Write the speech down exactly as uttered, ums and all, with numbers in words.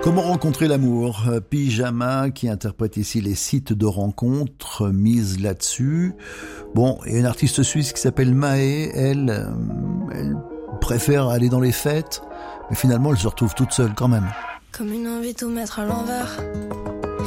Comment rencontrer l'amour? Pyjama qui interprète ici les sites de rencontres, mise là-dessus. Bon, il y a une artiste suisse qui s'appelle Mahé, elle, euh, elle préfère aller dans les fêtes, mais finalement elle se retrouve toute seule quand même. Comme une envie de tout mettre à l'envers.